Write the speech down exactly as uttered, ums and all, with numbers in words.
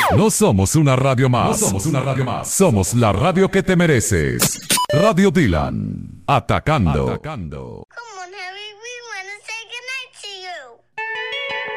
No somos una radio más. No somos una radio más. Somos la radio que te mereces. Radio Dylan. Atacando. Atacando.